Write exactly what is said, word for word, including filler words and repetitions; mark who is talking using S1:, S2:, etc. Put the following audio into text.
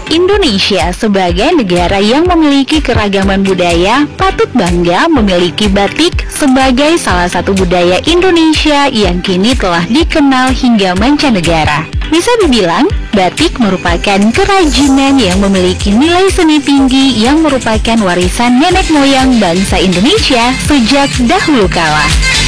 S1: Indonesia sebagai negara yang memiliki keragaman budaya patut bangga memiliki batik sebagai salah satu budaya Indonesia yang kini telah dikenal hingga mancanegara. Bisa dibilang, batik merupakan kerajinan yang memiliki nilai seni tinggi yang merupakan warisan nenek moyang bangsa Indonesia sejak dahulu kala.